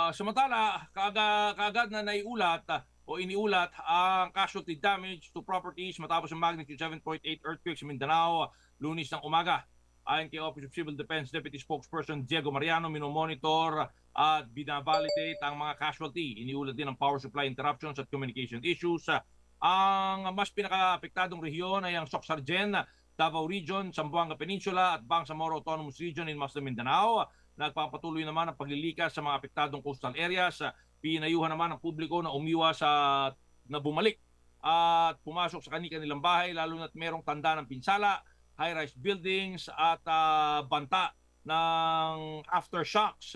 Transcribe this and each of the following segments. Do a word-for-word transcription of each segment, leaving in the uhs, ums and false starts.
samantala, kaga, kaagad na naiulat ah, o iniulat ang casualty damage to properties matapos ang magnitude seven point eight earthquake sa Mindanao, Lunes ng umaga. Ayon kay Office of Civil Defense Deputy Spokesperson Diego Mariano, minomonitor at binavalidate ang mga casualty. Iniulat din ang power supply interruptions at communication issues. Ang mas pinaka-apektadong rehiyon ay ang Socsargen, Davao Region, Zamboanga Peninsula at Bangsamoro Autonomous Region in Muslim Mindanao. Nagpapatuloy naman ang paglilikas sa mga apektadong coastal areas. Pinayuhan naman ang publiko na umiwas sa na bumalik at pumasok sa kanilang bahay, lalo na't merong tanda ng pinsala, high-rise buildings at uh, banta ng aftershocks.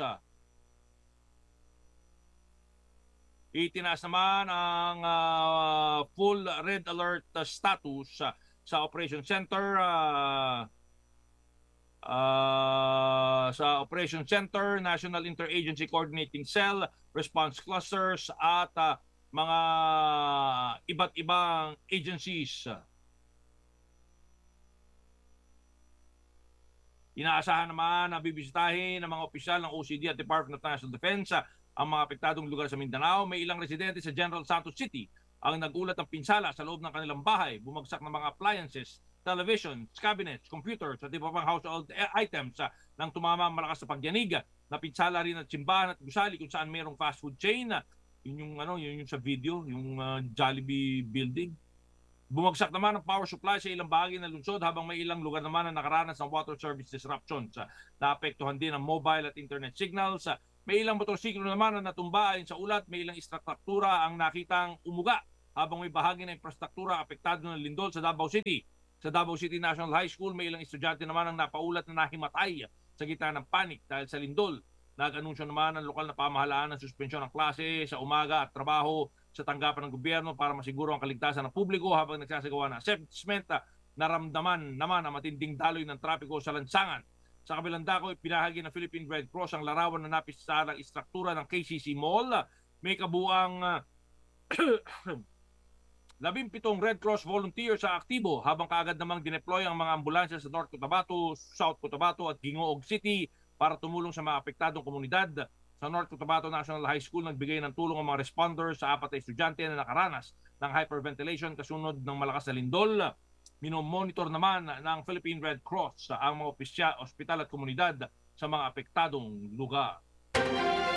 Itinaas naman ang uh, full red alert status uh, sa Operation Center, uh, uh, sa Operation Center, National Interagency Coordinating Cell, Response Clusters at uh, mga iba't ibang agencies. Inaasahan naman na bibisitahin ng mga opisyal ng O C D at Department of National Defense ang mga apektadong lugar sa Mindanao. May ilang residente sa General Santos City ang nagulat ng pinsala sa loob ng kanilang bahay. Bumagsak ng mga appliances, television, cabinets, computers at iba pang household items uh, nang tumama ang malakas na pagyanig. Napinsala rin at simbahan at gusali kung saan mayroong fast food chain. Yun yung, ano, yun yung sa video, yung uh, Jollibee building. Bumagsak naman ang power supply sa ilang bahagi ng lungsod habang may ilang lugar naman na nakaranas ng water service disruptions. Uh, naapektuhan din ang mobile at internet signals. Uh, may ilang motorsiklo naman na natumba ayon sa ulat. May ilang istruktura ang nakitang umuga habang may bahagi ng infrastruktura apektado ng lindol sa Davao City. Sa Davao City National High School, may ilang estudyante naman ang napaulat na nahimatay sa gitna ng panik dahil sa lindol. Nag-anunsyo naman ang lokal na pamahalaan ng suspensyon ng klase sa umaga at trabaho sa tanggapan ng gobyerno para masiguro ang kaligtasan ng publiko habang nagsasagawa ng assessment. Naramdaman naman ang matinding daloy ng trapiko sa lansangan. Sa kabilang dako, pinahagi ng Philippine Red Cross ang larawan na napisalang istruktura ng K C C Mall. May kabuang labing pitong Red Cross volunteers sa aktibo habang kaagad namang dineploy ang mga ambulansya sa North Cotabato, South Cotabato at Gingoog City para tumulong sa mga apektadong komunidad. Sa North Cotabato National High School, nagbigay ng tulong ang mga responders sa apat na estudyante na nakaranas ng hyperventilation kasunod ng malakas na lindol. Minomonitor naman ng Philippine Red Cross ang mga opisya, ospital at komunidad sa mga apektadong lugar.